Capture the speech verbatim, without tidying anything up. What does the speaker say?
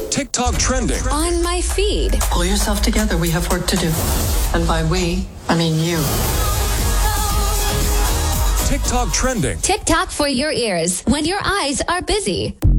TikTok trending. On my feed. Pull yourself together. We have work to do. And by we, I mean you. TikTok trending. TikTok for your ears when your eyes are busy.